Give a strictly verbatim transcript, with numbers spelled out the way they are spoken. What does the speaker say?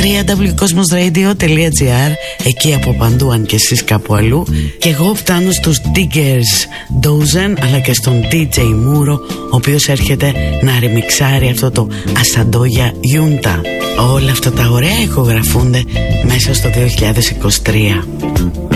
double-u double-u double-u τελεία cosmos radio τελεία gr, εκεί από παντού αν και εσείς κάπου αλλού. Και εγώ φτάνω στους Diggers Dozen, αλλά και στον ντι τζέι Μούρο, ο οποίος έρχεται να ρεμιξάρει αυτό το Ασαντόγια Γιούντα. Όλα αυτά τα ωραία ηχογραφούνται μέσα στο δύο χιλιάδες είκοσι τρία.